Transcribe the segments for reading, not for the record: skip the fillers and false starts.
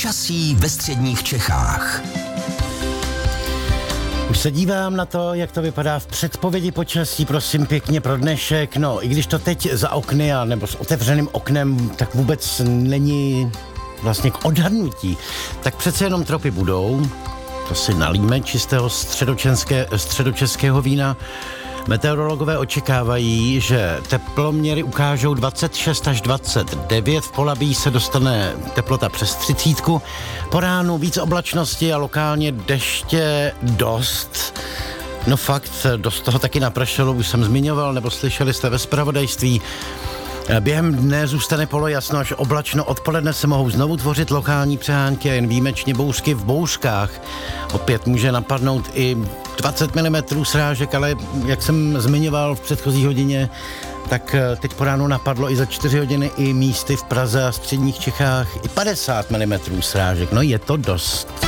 Počasí ve středních Čechách. Už se dívám na to, jak to vypadá v předpovědi počasí, prosím pěkně pro dnešek. No, i když to teď za okny nebo s otevřeným oknem, tak vůbec není vlastně k odhadnutí. Tak přece jenom tropy budou. To si nalíme čistého středočeského vína. Meteorologové očekávají, že teploměry ukážou 26 až 29, v Polabí se dostane teplota přes 30. Po ránu víc oblačnosti a lokálně deště dost. No fakt, dost toho taky napršelo, už jsem zmiňoval, nebo slyšeli jste ve zpravodajství. Během dne zůstane polojasno až oblačno, odpoledne se mohou znovu tvořit lokální přehánky a jen výjimečně bouřky v bouřkách. Opět může napadnout i 20 mm srážek, ale jak jsem zmiňoval v předchozí hodině, tak teď po ránu napadlo i za 4 hodiny i místy v Praze a středních Čechách i 50 mm srážek. No je to dost.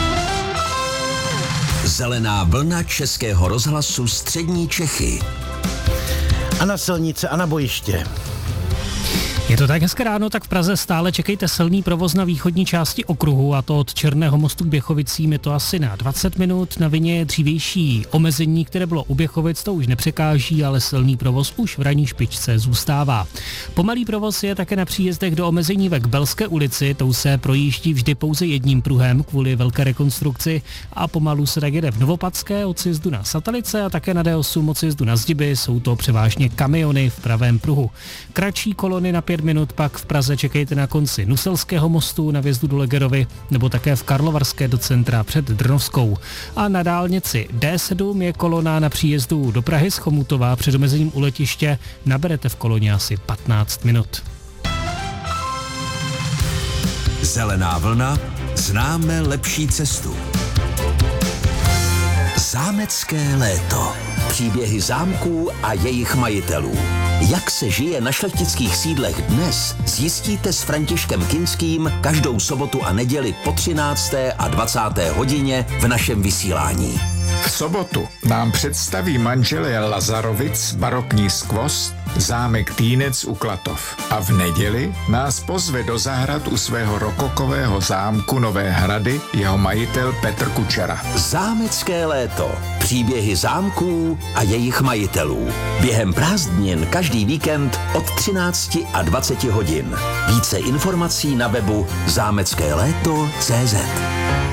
Zelená vlna Českého rozhlasu střední Čechy. A na silnice a na bojiště. Je to tak hezké ráno, tak v Praze stále čekejte silný provoz na východní části okruhu, a to od Černého mostu k Běchovicím je to asi na 20 minut. Na vině je dřívější omezení, které bylo u Běchovic, to už nepřekáží, ale silný provoz už v ranní špičce zůstává. Pomalý provoz je také na příjezdech do omezení ve Kbelské ulici, tou se projíždí vždy pouze jedním pruhem kvůli velké rekonstrukci a pomalu se tak jede v Novopadské od sjezdu na Satelice a také na D8 od sjezdu na Zdiby, jsou to převážně kamiony v pravém pruhu. Kratší kolony na 5 minut pak v Praze čekejte na konci Nuselského mostu na vjezdu do Legerovy nebo také v Karlovarské do centra před Drnovskou. A na dálnici D7 je kolona na příjezdu do Prahy z Chomutova před omezením u letiště, naberete v koloně asi 15 minut. Zelená vlna, známe lepší cestu. Zámecké léto. Příběhy zámků a jejich majitelů. Jak se žije na šlechtických sídlech dnes, zjistíte s Františkem Kinským každou sobotu a neděli po 13. a 20. hodině v našem vysílání. V sobotu nám představí manželé Lazarovic barokní skvost zámek Týnec u Klatov. A v neděli nás pozve do zahrad u svého rokokového zámku Nové Hrady jeho majitel Petr Kučera. Zámecké léto. Příběhy zámků a jejich majitelů. Během prázdnin každý víkend od 13 a 20 hodin. Více informací na webu zámeckéléto.cz.